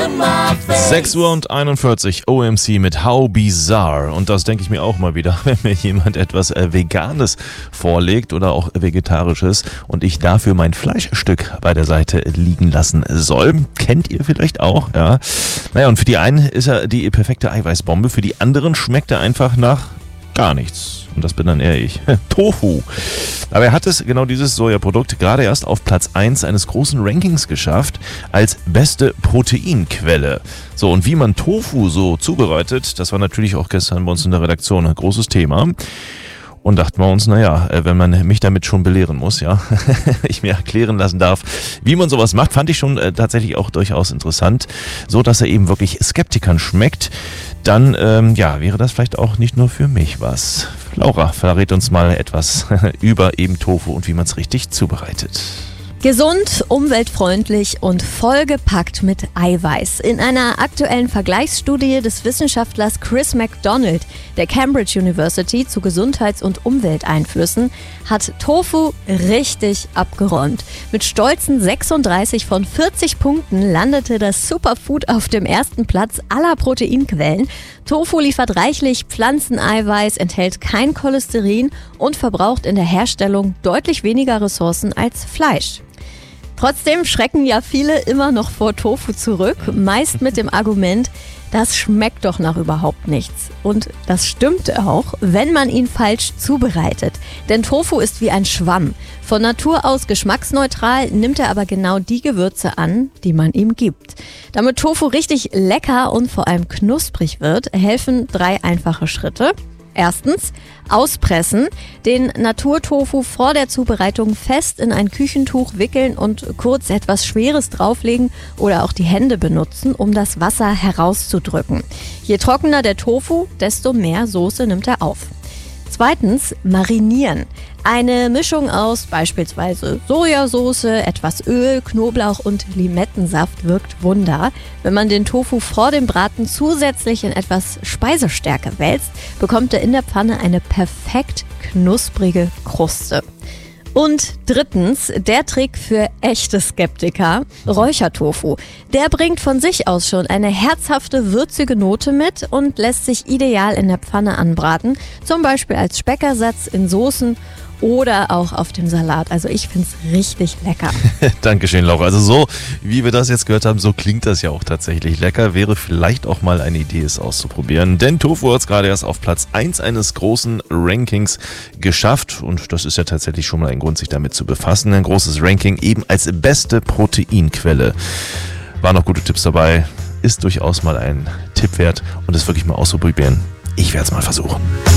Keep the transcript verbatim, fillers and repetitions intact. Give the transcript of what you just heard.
sechs Uhr und einundvierzig, O M C mit How Bizarre. Und das denke ich mir auch mal wieder, wenn mir jemand etwas äh, Veganes vorlegt oder auch Vegetarisches und ich dafür mein Fleischstück bei der Seite liegen lassen soll. Kennt ihr vielleicht auch, ja. Naja, und für die einen ist er die perfekte Eiweißbombe, für die anderen schmeckt er einfach nach gar nichts. Und das bin dann eher ich. Tofu. Aber er hat es, genau dieses Sojaprodukt, gerade erst auf Platz eins eines großen Rankings geschafft als beste Proteinquelle. So, und wie man Tofu so zubereitet, das war natürlich auch gestern bei uns in der Redaktion ein großes Thema. Und dachten wir uns, naja, wenn man mich damit schon belehren muss, ja, ich mir erklären lassen darf, wie man sowas macht, fand ich schon äh, tatsächlich auch durchaus interessant, so dass er eben wirklich Skeptikern schmeckt. Dann, ähm, ja, wäre das vielleicht auch nicht nur für mich was. Laura verrät uns mal etwas über eben Tofu und wie man es richtig zubereitet. Gesund, umweltfreundlich und vollgepackt mit Eiweiß. In einer aktuellen Vergleichsstudie des Wissenschaftlers Chris McDonald der Cambridge University zu Gesundheits- und Umwelteinflüssen hat Tofu richtig abgeräumt. Mit stolzen sechsunddreißig von vierzig Punkten landete das Superfood auf dem ersten Platz aller Proteinquellen. Tofu liefert reichlich Pflanzeneiweiß, enthält kein Cholesterin und verbraucht in der Herstellung deutlich weniger Ressourcen als Fleisch. Trotzdem schrecken ja viele immer noch vor Tofu zurück, meist mit dem Argument, das schmeckt doch nach überhaupt nichts. Und das stimmt auch, wenn man ihn falsch zubereitet. Denn Tofu ist wie ein Schwamm. Von Natur aus geschmacksneutral, nimmt er aber genau die Gewürze an, die man ihm gibt. Damit Tofu richtig lecker und vor allem knusprig wird, helfen drei einfache Schritte. Erstens, auspressen, den Naturtofu vor der Zubereitung fest in ein Küchentuch wickeln und kurz etwas Schweres drauflegen oder auch die Hände benutzen, um das Wasser herauszudrücken. Je trockener der Tofu, desto mehr Soße nimmt er auf. Zweitens, marinieren. Eine Mischung aus beispielsweise Sojasauce, etwas Öl, Knoblauch und Limettensaft wirkt Wunder. Wenn man den Tofu vor dem Braten zusätzlich in etwas Speisestärke wälzt, bekommt er in der Pfanne eine perfekt knusprige Kruste. Und drittens, der Trick für echte Skeptiker, Räuchertofu. Der bringt von sich aus schon eine herzhafte, würzige Note mit und lässt sich ideal in der Pfanne anbraten, zum Beispiel als Speckersatz in Soßen oder auch auf dem Salat. Also ich finde es richtig lecker. Dankeschön, Laura. Also so, wie wir das jetzt gehört haben, so klingt das ja auch tatsächlich lecker. Wäre vielleicht auch mal eine Idee, es auszuprobieren. Denn Tofu hat es gerade erst auf Platz eins eines großen Rankings geschafft. Und das ist ja tatsächlich schon mal ein Grund, sich damit zu befassen. Ein großes Ranking eben als beste Proteinquelle. Waren noch gute Tipps dabei. Ist durchaus mal ein Tipp wert und es wirklich mal auszuprobieren. Ich werde es mal versuchen.